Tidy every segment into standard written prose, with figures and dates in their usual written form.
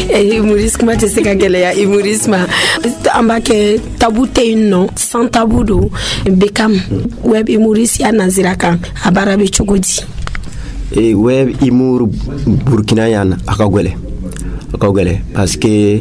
humorisme kuma tɛ se ka gɛlɛya humorisme an b'a kɛ tabu tɛ yen nɔ sans tabu don Beckham web humoriste ya nazira kan a baara bɛ cogo di web humour burkina yan a ka gɛlɛ parce que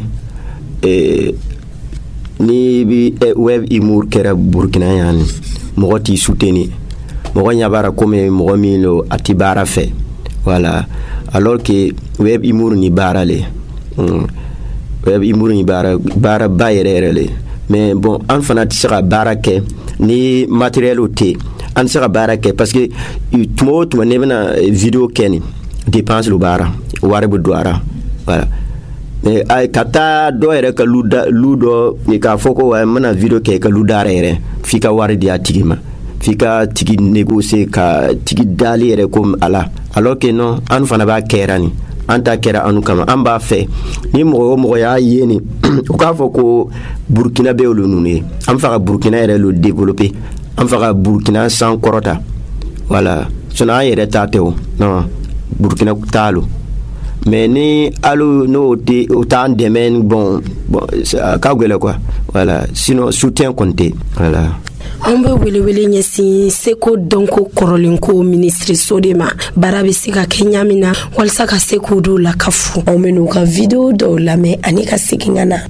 ni bi web humour kɛra burkina yan mɔgɔ t'i soutenir mɔgɔ ɲabara comme mɔgɔ min lo a ti baara fɛ voilà alors que web humour ni baara le web humour ni baara ba yɛrɛ le mais bon an fana tɛ se ka baara kɛ ni matériel o tɛ an tɛ se ka baara kɛ parce que tuma o tuma ne bɛna vidéo kɛ ni dépense lo baara wari bɛ don a la voilà mais ka taa dɔ yɛrɛ ka lu dɔ k'a fɔ ko n bɛna vidéo kɛ ka lu dara yɛrɛ f'i ka wari di a tigi ma f'i ka tigi négocier ka tigi dali yɛrɛ comme ala alors que non an fana b'a kɛra ni an ta kɛra anu kama an b'a fɛ ni mɔgɔ o mɔgɔ y'a ye ni u k'a fɔ ko Burkina bɛ olu ninnu ye an fɛ ka Burkina yɛrɛ lo développer an fɛ ka Burkina san kɔrɔta voilà sinon an yɛrɛ ta tɛ o non Burkina t'a lo mais ni alu no o t'an dɛmɛ bon ka gɛlɛ quoi voilà sinon soutien kɔni tɛ voilà. An bɛ welewele ɲɛsin seko dɔnko kɔrɔlenko ministre de ma baara bɛ se ka kɛ ɲa min na walasa ka se k'o dɔw lakafu anw bɛ n'u ka video dɔw lamɛn ani ka segin ka na.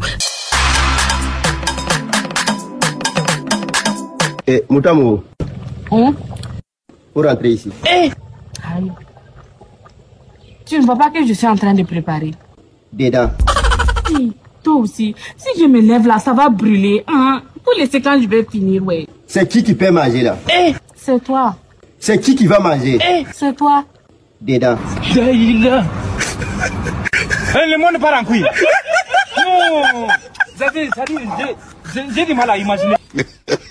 Moutamo. Pour rentrer ici. Aïe. Tu ne vois pas que je suis en train de préparer? Dedans. Toi aussi, si je me lève là, ça va brûler. Hein? Pour laisser quand je vais finir, ouais. C'est qui peut manger là? C'est toi. C'est qui va manger? C'est toi. Dedans. Le monde part en couille. Non. J'ai du mal à imaginer.